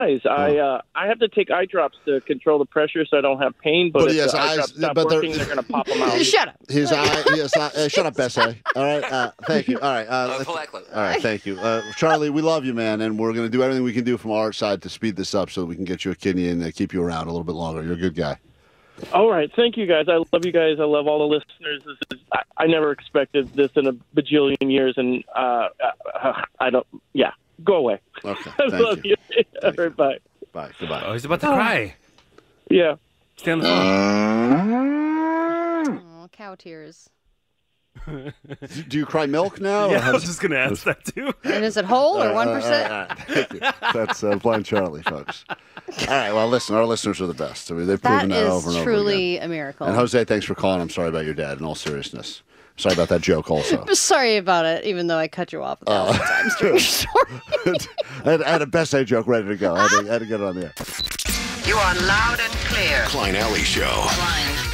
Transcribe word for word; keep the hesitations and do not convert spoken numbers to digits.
I uh, I have to take eye drops to control the pressure so I don't have pain. But, But if he has the eye eyes- drops stop but they're- working, they're, going to pop them out. Shut up. His eye. His eye uh, shut up, Bessie. All right. Uh, thank you. All right. Uh, Uh, politely. all right. Thank you, uh, Charlie. We love you, man, and we're going to do everything we can do from our side to speed this up so we can get you a kidney and uh, keep you around a little bit longer. You're a good guy. All right. Thank you, guys. I love you guys. I love all the listeners. This is, I, I never expected this in a bajillion years, and uh, uh, I don't. Yeah. Go away. Okay. I Thank love you. you. All right, bye. Bye. Goodbye. Oh, he's about to cry. Yeah. Stay on the phone. Oh, cow tears. Do, do you cry milk now? or Yeah, I how was does- just going to ask that, too. And is it whole or Uh, one uh, percent? uh, uh, thank you. That's uh, Blind Charlie, folks. All right. Well, listen, our listeners are the best. I mean, they've proven That that, is over and over truly again. a miracle. And Jose, thanks for calling. I'm sorry about your dad. In all seriousness, sorry about that joke. Also, I'm sorry about it, even though I cut you off a Oh. thousand times during your story. I, had, I had a best A joke ready to go. I had to, I had to get it on the air. You are loud and clear. Klein Alley Show. Klein.